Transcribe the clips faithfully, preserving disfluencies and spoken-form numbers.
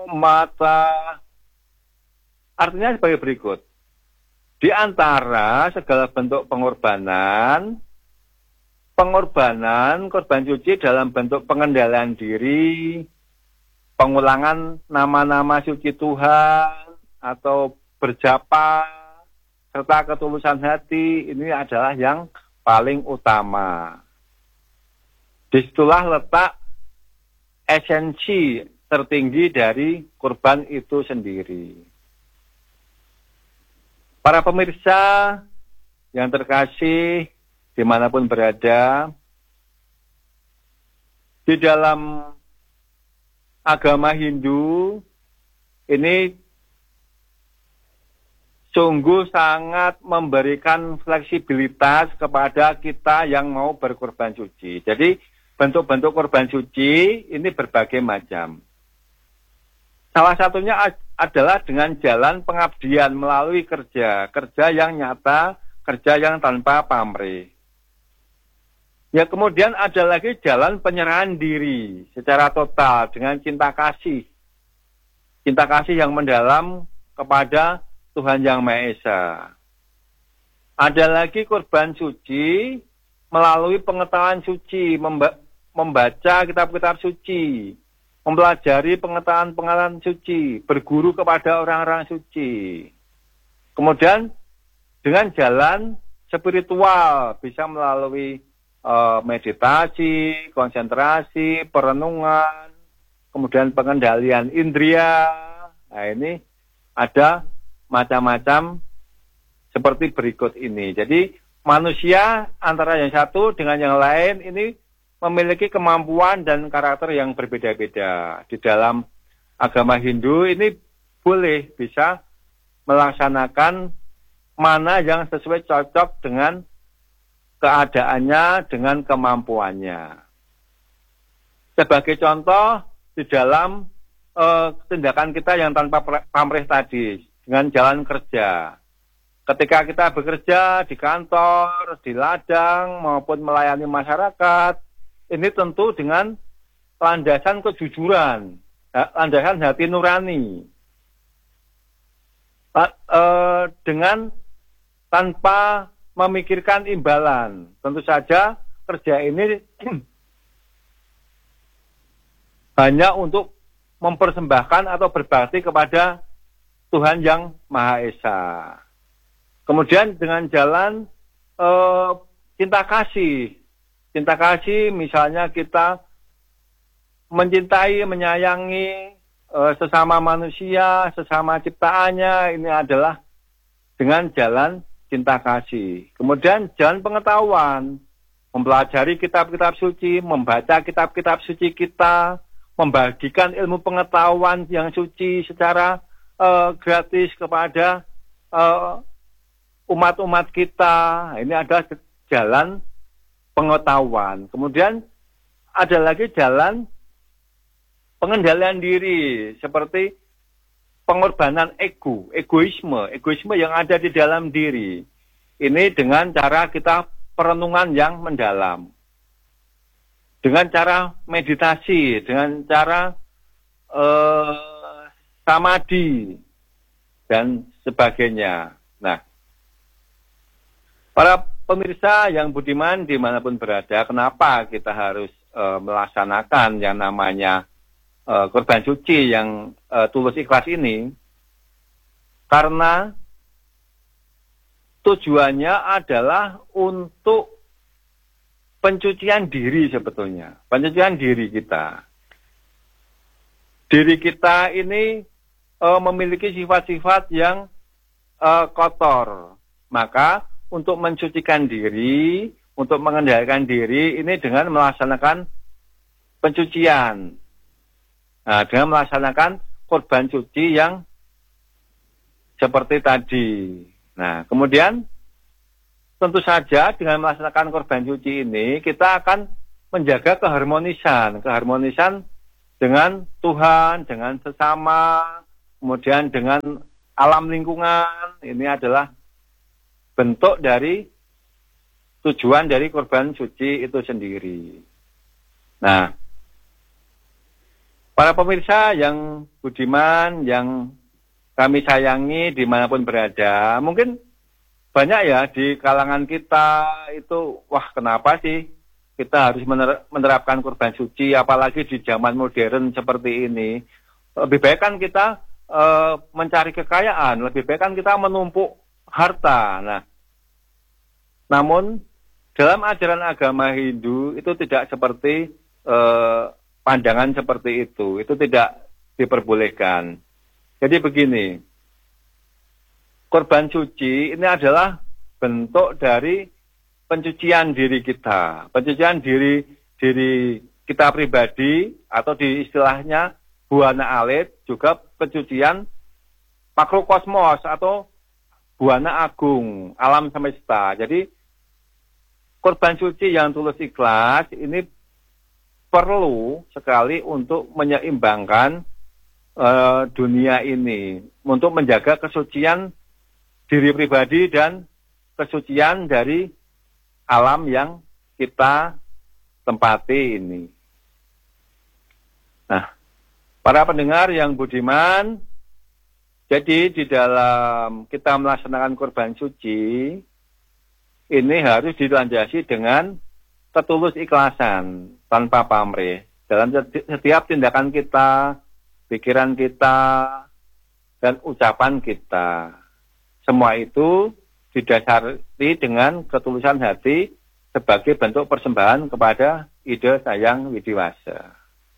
mata. Artinya sebagai berikut. Di antara segala bentuk pengorbanan, pengorbanan korban suci dalam bentuk pengendalian diri, pengulangan nama-nama suci Tuhan, atau berjapa, serta ketulusan hati, ini adalah yang paling utama. Disitulah letak esensi tertinggi dari kurban itu sendiri. Para pemirsa yang terkasih dimanapun berada, di dalam agama Hindu ini sungguh sangat memberikan fleksibilitas kepada kita yang mau berkorban suci. Jadi bentuk-bentuk korban suci ini berbagai macam. Salah satunya adalah dengan jalan pengabdian melalui kerja, kerja yang nyata, kerja yang tanpa pamrih. Ya, kemudian ada lagi jalan penyerahan diri secara total dengan cinta kasih. Cinta kasih yang mendalam kepada Tuhan Yang Maha Esa. Ada lagi korban suci melalui pengetahuan suci, memba- membaca kitab-kitab suci, mempelajari pengetahuan-pengetahuan suci, berguru kepada orang-orang suci. Kemudian dengan jalan spiritual bisa melalui uh, meditasi, konsentrasi, perenungan, kemudian pengendalian indria. Nah, ini ada macam-macam seperti berikut ini. Jadi manusia antara yang satu dengan yang lain ini memiliki kemampuan dan karakter yang berbeda-beda. Di dalam agama Hindu ini boleh bisa melaksanakan mana yang sesuai cocok dengan keadaannya, dengan kemampuannya. Sebagai contoh, di dalam uh, tindakan kita yang tanpa pamrih tadi, dengan jalan kerja. Ketika kita bekerja di kantor, di ladang, maupun melayani masyarakat, ini tentu dengan landasan kejujuran, landasan hati nurani. Dengan tanpa memikirkan imbalan. Tentu saja kerja ini hanya untuk mempersembahkan atau berbakti kepada Tuhan Yang Maha Esa. Kemudian dengan jalan eh, cinta kasih. Cinta kasih misalnya kita mencintai, menyayangi eh, sesama manusia, sesama ciptaannya, ini adalah dengan jalan cinta kasih. Kemudian jalan pengetahuan, mempelajari kitab-kitab suci, membaca kitab-kitab suci kita, membagikan ilmu pengetahuan yang suci secara uh, gratis kepada uh, umat-umat kita. Ini adalah jalan pengetahuan. Kemudian ada lagi jalan pengendalian diri, seperti pengorbanan ego, egoisme, egoisme yang ada di dalam diri. Ini dengan cara kita perenungan yang mendalam. Dengan cara meditasi, dengan cara uh, samadhi, dan sebagainya. Nah, para pemirsa yang budiman dimanapun berada, kenapa kita harus uh, melaksanakan yang namanya uh, korban suci yang uh, tulus ikhlas ini? Karena tujuannya adalah untuk pencucian diri sebetulnya. Pencucian diri kita. Diri kita ini uh, memiliki sifat-sifat yang uh, kotor. Maka untuk mencucikan diri, untuk mengendalikan diri ini dengan melaksanakan pencucian. Nah, dengan melaksanakan korban suci yang seperti tadi. Nah, kemudian tentu saja dengan melaksanakan korban suci ini kita akan menjaga keharmonisan, keharmonisan dengan Tuhan, dengan sesama, kemudian dengan alam lingkungan. Ini adalah bentuk dari tujuan dari korban suci itu sendiri. Nah, Para pemirsa yang budiman, yang kami sayangi dimanapun berada, mungkin banyak ya di kalangan kita itu, wah kenapa sih kita harus mener- menerapkan kurban suci, apalagi di zaman modern seperti ini. Lebih baik kan kita e, mencari kekayaan, lebih baik kan kita menumpuk harta. Nah, namun dalam ajaran agama Hindu itu tidak seperti e, pandangan seperti itu, itu tidak diperbolehkan. Jadi begini, kurban suci ini adalah bentuk dari pencucian diri kita, pencucian diri diri kita pribadi, atau di istilahnya buana alit, juga pencucian makhluk kosmos atau buana agung, alam semesta. Jadi kurban suci yang tulus ikhlas ini perlu sekali untuk menyeimbangkan uh, dunia ini, untuk menjaga kesucian diri pribadi dan kesucian dari alam yang kita tempati ini. Nah, para pendengar yang budiman, jadi di dalam kita melaksanakan kurban suci, ini harus dilandasi dengan ketulus ikhlasan, tanpa pamrih. Dalam setiap tindakan kita, pikiran kita, dan ucapan kita. Semua itu didasari dengan ketulusan hati sebagai bentuk persembahan kepada Ida Hyang Widiwasa.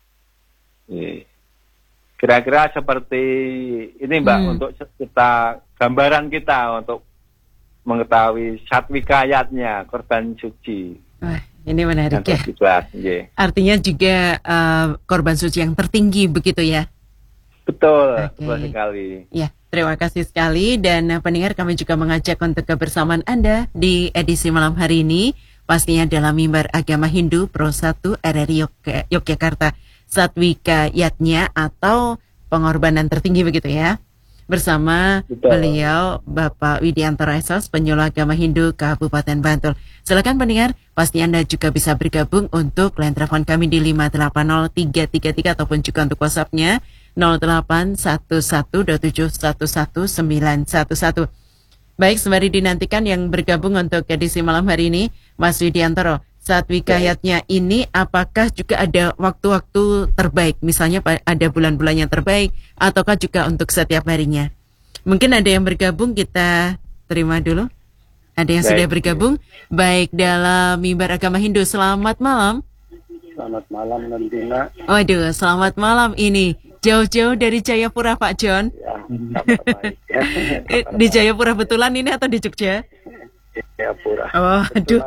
Kira-kira seperti ini Mbak, hmm. untuk kita, gambaran kita untuk mengetahui satwikayatnya kurban suci. Wah, ini menarik ya. Ikhlas, yeah. Artinya juga uh, korban suci yang tertinggi begitu ya? Betul, okay. betul sekali. Ya, terima kasih sekali. Dan uh, pendengar, kami juga mengajak untuk kebersamaan Anda di edisi malam hari ini, pastinya dalam mimbar agama Hindu Pro satu R R I Yogyakarta, Yogyakarta Satwikayatnya atau pengorbanan tertinggi begitu ya. Bersama Betul. beliau Bapak Widiantoro S S, penyuluh agama Hindu Kabupaten Bantul. Silakan pendengar, pasti Anda juga bisa bergabung untuk line telepon kami di lima delapan nol tiga tiga tiga ataupun juga untuk WhatsApp-nya nol delapan satu satu dua tujuh satu satu sembilan satu satu. Baik, sembari dinantikan yang bergabung untuk edisi malam hari ini, Mas Widiantoro, satwikayatnya ini apakah juga ada waktu-waktu terbaik? Misalnya ada bulan-bulan yang terbaik, ataukah juga untuk setiap harinya? Mungkin ada yang bergabung, kita terima dulu. Ada yang Baik. sudah bergabung. Baik, dalam mimbar agama Hindu, selamat malam. Selamat malam, Nandina. Waduh, selamat malam ini. Jauh-jauh dari Jayapura, Pak John. Ya, kabar baik. Ya. Di Jayapura betulan ini atau di Jogja? Jayapura. Oh, aduh.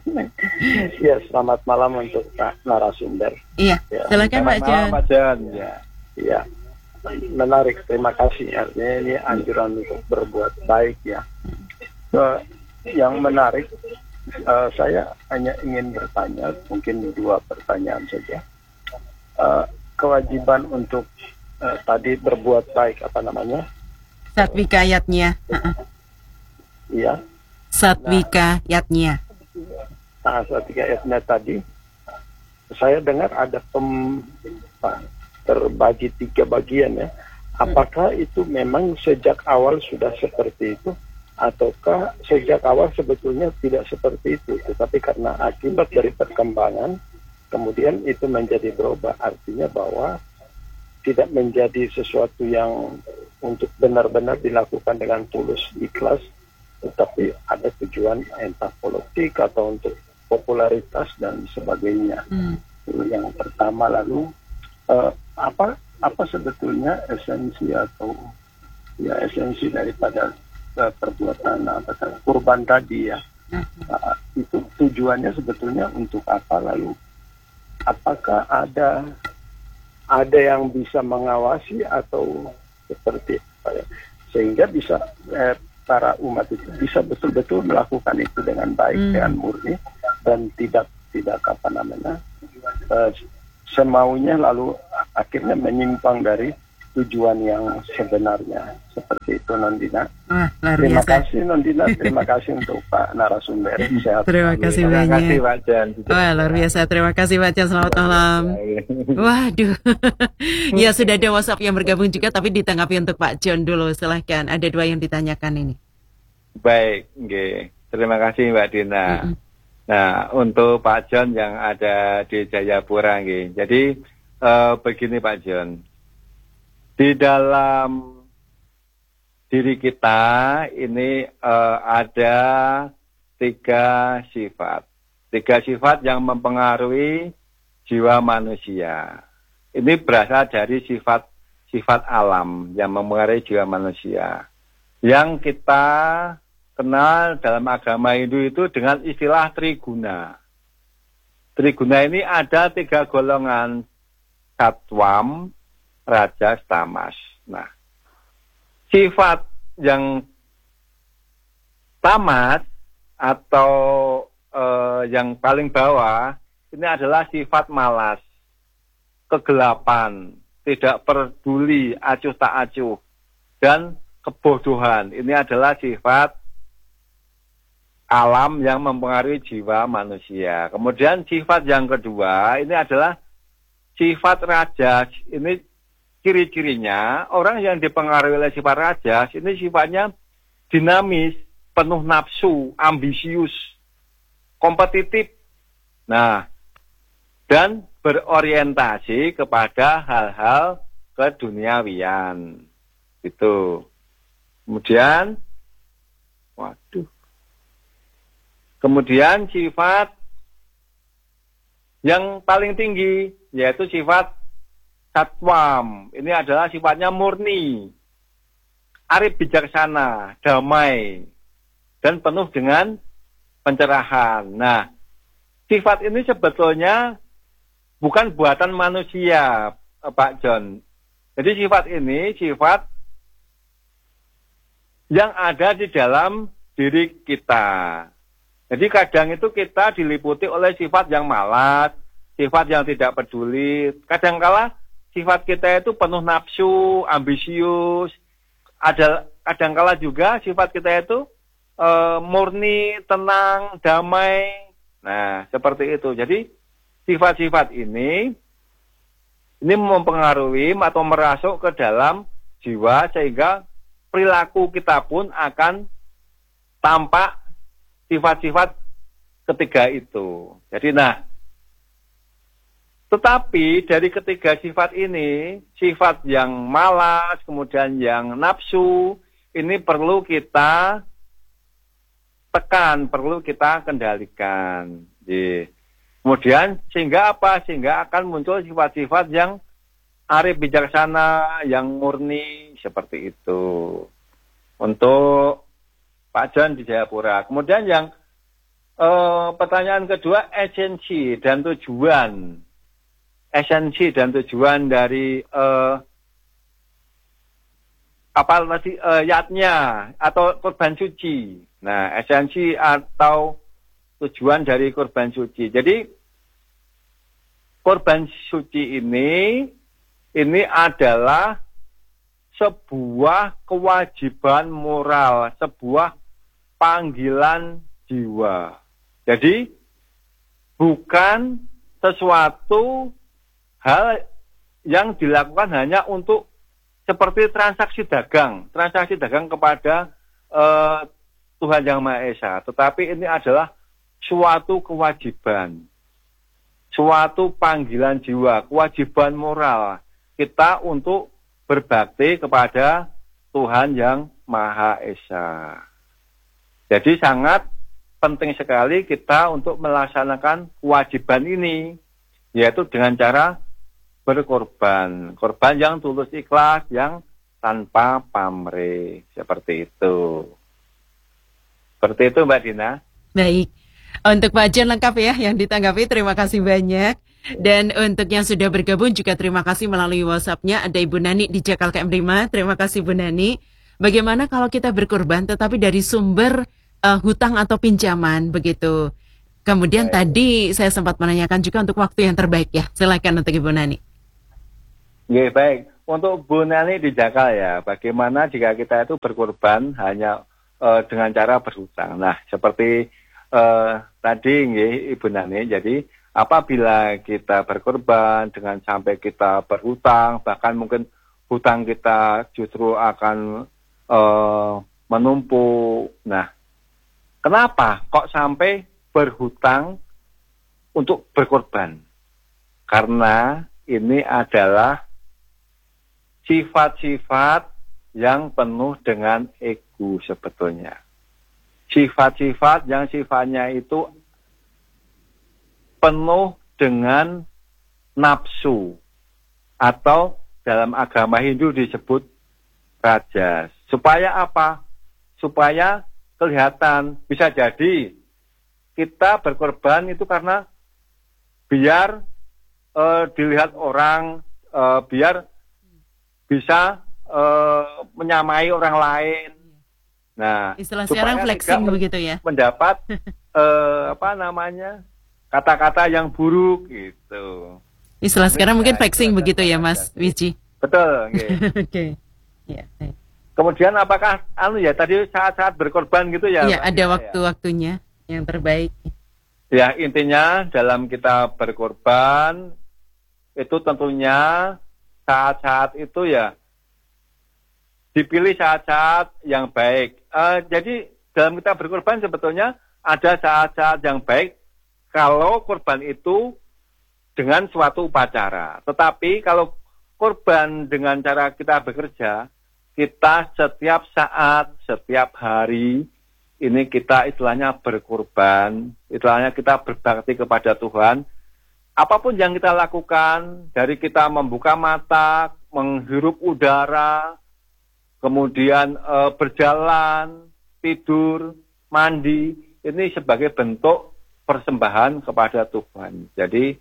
Ya, selamat malam untuk Pak narasumber. Iya, ya. Silakan Pak John. Pak John. Ya. Ya, menarik. Terima kasih. Artinya ini anjuran untuk berbuat baik ya. So, yang menarik, uh, saya hanya ingin bertanya, mungkin dua pertanyaan saja. Uh, kewajiban untuk uh, tadi berbuat baik, apa namanya? Satwikayatnya. Iya. Satwikayatnya. Nah, satwikayatnya tadi, saya dengar ada pem, terbagi tiga bagian ya. Apakah itu memang sejak awal sudah seperti itu, ataukah sejak awal sebetulnya tidak seperti itu, tetapi karena akibat dari perkembangan, kemudian itu menjadi berubah, artinya bahwa tidak menjadi sesuatu yang untuk benar-benar dilakukan dengan tulus ikhlas, tetapi ada tujuan entah politik atau untuk popularitas dan sebagainya. Hmm. Yang pertama, lalu uh, apa apa sebetulnya esensi atau ya esensi daripada uh, perbuatan apa kurban tadi ya? Hmm. Uh, itu tujuannya sebetulnya untuk apa, lalu apakah ada ada yang bisa mengawasi atau seperti apa ya, sehingga bisa eh, para umat itu bisa betul-betul melakukan itu dengan baik, hmm. dengan murni, dan tidak tidak apa namanya uh, semaunya, lalu akhirnya menyimpang dari tujuan yang sebenarnya. Seperti itu, Nondina. Wah, luar Terima biasa. kasih, Nondina. Terima kasih untuk Pak narasumber. Sehat. Terima kasih Terima banyak. kasih Pak Jan. Wah, luar biasa. Terima kasih Pak Jan. Selamat malam. Waduh. Ya, sudah ada WhatsApp yang bergabung juga, tapi ditanggapi untuk Pak John dulu. Silahkan. Ada dua yang ditanyakan ini. Baik, nggih. Terima kasih Mbak Dina. Mm-mm. Nah, untuk Pak John yang ada di Jayapura, nggih. Jadi eh, begini Pak John. Di dalam diri kita ini eh, ada tiga sifat. Tiga sifat yang mempengaruhi jiwa manusia. Ini berasal dari sifat-sifat alam yang mempengaruhi jiwa manusia. Yang kita kenal dalam agama Hindu itu dengan istilah triguna. Triguna ini ada tiga golongan, satwam, rajas, tamas. Nah, sifat yang tamas atau eh, yang paling bawah ini adalah sifat malas, kegelapan, tidak peduli, acuh tak acuh, dan kebodohan. Ini adalah sifat alam yang mempengaruhi jiwa manusia. Kemudian sifat yang kedua ini adalah sifat rajas. Ini ciri-cirinya orang yang dipengaruhi oleh sifat rajas ini sifatnya dinamis, penuh nafsu, ambisius, kompetitif. Nah, dan berorientasi kepada hal-hal keduniawian. Itu. Kemudian waduh. Kemudian sifat yang paling tinggi yaitu sifat satwam. Ini adalah sifatnya murni, arif bijaksana, damai, dan penuh dengan pencerahan. Nah, sifat ini sebetulnya bukan buatan manusia, Pak John. Jadi sifat ini sifat yang ada di dalam diri kita. Jadi kadang itu kita diliputi oleh sifat yang malas, sifat yang tidak peduli. Kadangkala sifat kita itu penuh nafsu, ambisius. Ada kadangkala juga sifat kita itu e, murni, tenang, damai. Nah, seperti itu. Jadi sifat-sifat ini ini mempengaruhi atau merasuk ke dalam jiwa sehingga perilaku kita pun akan tampak sifat-sifat ketiga itu. Jadi nah, tetapi dari ketiga sifat ini, sifat yang malas, kemudian yang nafsu, ini perlu kita tekan, perlu kita kendalikan. Jadi, kemudian sehingga apa? Sehingga akan muncul sifat-sifat yang arif bijaksana, yang murni, seperti itu. Untuk Pak John di Jayapura. Kemudian yang eh, pertanyaan kedua, esensi dan tujuan. Esensi dan tujuan dari eh, apa tadi eh, yatnya atau kurban suci. Nah, esensi atau tujuan dari kurban suci. Jadi kurban suci ini ini adalah sebuah kewajiban moral, sebuah panggilan jiwa. Jadi bukan sesuatu hal yang dilakukan hanya untuk seperti transaksi dagang, transaksi dagang kepada uh, Tuhan Yang Maha Esa. Tetapi ini adalah suatu kewajiban, suatu panggilan jiwa, kewajiban moral kita untuk berbakti kepada Tuhan Yang Maha Esa. Jadi sangat penting sekali kita untuk melaksanakan kewajiban ini, yaitu dengan cara berkorban. Korban yang tulus ikhlas, yang tanpa pamrih. Seperti itu. Seperti itu Mbak Dina. Baik. Untuk Pak John lengkap ya yang ditanggapi. Terima kasih banyak. Dan untuk yang sudah bergabung juga terima kasih melalui WhatsApp-nya. Ada Ibu Nani di Jakarta M lima. Terima kasih Bu Nani. Bagaimana kalau kita berkorban tetapi dari sumber uh, hutang atau pinjaman begitu. Kemudian Baik. Tadi saya sempat menanyakan juga untuk waktu yang terbaik ya. Silakan untuk Ibu Nani. Nggih, baik. Untuk Bu Nani dijaga ya, bagaimana jika kita itu berkorban hanya uh, dengan cara berhutang. Nah, seperti uh, tadi nggih Ibu Nani, jadi apabila kita berkorban dengan sampai kita berhutang, bahkan mungkin hutang kita justru akan uh, menumpuk. Nah, kenapa kok sampai berhutang untuk berkorban? Karena ini adalah sifat-sifat yang penuh dengan ego sebetulnya. Sifat-sifat yang sifatnya itu penuh dengan nafsu. Atau dalam agama Hindu disebut rajas. Supaya apa? Supaya kelihatan. Bisa jadi kita berkorban itu karena biar uh, dilihat orang, uh, biar bisa uh, menyamai orang lain. Nah, istilah sekarang flexing begitu ya. Mendapat uh, apa namanya kata-kata yang buruk gitu. Istilah sekarang mungkin flexing begitu ya, Mas Wiji. Betul. Oke. Okay. Ya. Kemudian apakah anu ya tadi saat-saat berkorban gitu ya? Iya, ada waktu-waktunya yang terbaik. Ya, intinya dalam kita berkorban itu tentunya saat-saat itu ya dipilih saat-saat yang baik. Uh, jadi dalam kita berkorban sebetulnya ada saat-saat yang baik kalau korban itu dengan suatu upacara. Tetapi kalau korban dengan cara kita bekerja, kita setiap saat, setiap hari ini kita istilahnya berkorban, istilahnya kita berbakti kepada Tuhan. Apapun yang kita lakukan, dari kita membuka mata, menghirup udara, kemudian e, berjalan, tidur, mandi, ini sebagai bentuk persembahan kepada Tuhan. Jadi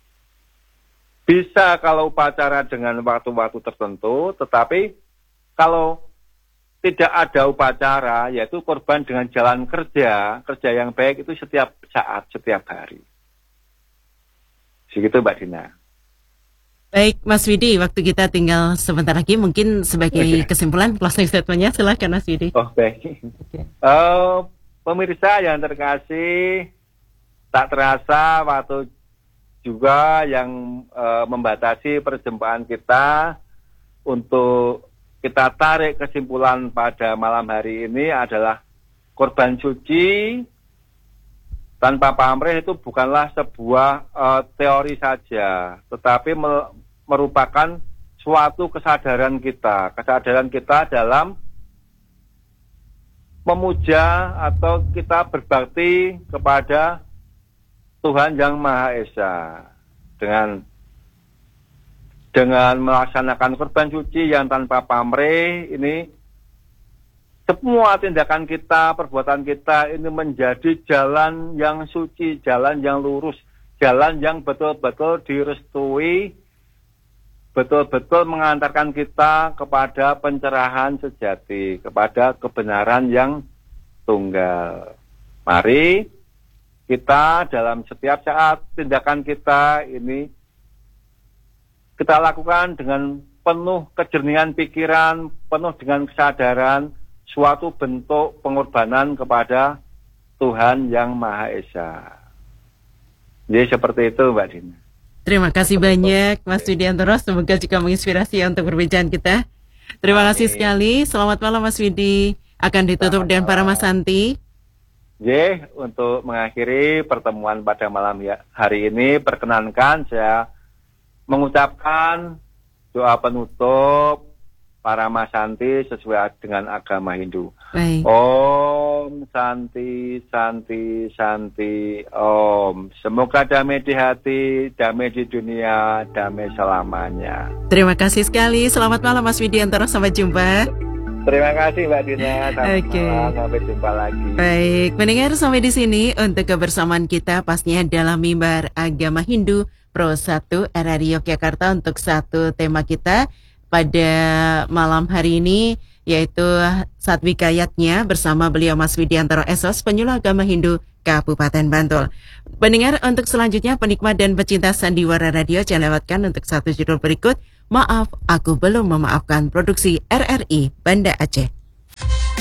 bisa kalau upacara dengan waktu-waktu tertentu, tetapi kalau tidak ada upacara, yaitu korban dengan jalan kerja, kerja yang baik itu setiap saat, setiap hari. Segitu Mbak Dina. Baik Mas Widi, waktu kita tinggal sebentar lagi, mungkin sebagai okay. kesimpulan closing statement-nya silakan Mas Widi. Oh baik. Okay. Uh, pemirsa yang terkasih, tak terasa waktu juga yang uh, membatasi perjumpaan kita. Untuk kita tarik kesimpulan pada malam hari ini adalah korban suci tanpa pamrih itu bukanlah sebuah uh, teori saja, tetapi me- merupakan suatu kesadaran kita, kesadaran kita dalam memuja atau kita berbakti kepada Tuhan Yang Maha Esa dengan dengan melaksanakan korban suci yang tanpa pamrih ini. Semua tindakan kita, perbuatan kita ini menjadi jalan yang suci, jalan yang lurus, jalan yang betul-betul direstui, betul-betul mengantarkan kita kepada pencerahan sejati, kepada kebenaran yang tunggal. Mari kita dalam setiap saat tindakan kita ini kita lakukan dengan penuh kejernihan pikiran, penuh dengan kesadaran, suatu bentuk pengorbanan kepada Tuhan Yang Maha Esa. Jadi seperti itu Mbak Dina. Terima kasih banyak Mas Widiantoro, semoga juga menginspirasi untuk perbincangan kita. Terima Amin. kasih sekali, selamat malam Mas Widi. Akan ditutup dengan para Mas Santi. Ye, untuk mengakhiri pertemuan pada malam hari ini, perkenankan saya mengucapkan doa penutup para Mas Santi sesuai dengan agama Hindu. Baik. Om Santi, Santi, Santi, Om. Semoga damai di hati, damai di dunia, damai selamanya. Terima kasih sekali. Selamat malam Mas Widiantoro. Sampai jumpa. Terima kasih Mbak Dina. Selamat okay. malam. Sampai jumpa lagi. Baik, mendengar sampai di sini untuk kebersamaan kita pastinya dalam mimbar agama Hindu Pro satu R R I Yogyakarta untuk satu tema kita pada malam hari ini, yaitu Satwikayatnya bersama beliau Mas Widiantoro S O S, penyuluh agama Hindu Kabupaten Bantul. Pendengar, untuk selanjutnya penikmat dan pecinta sandiwara radio, jangan lewatkan untuk satu judul berikut Maaf, aku belum memaafkan produksi R R I Banda Aceh.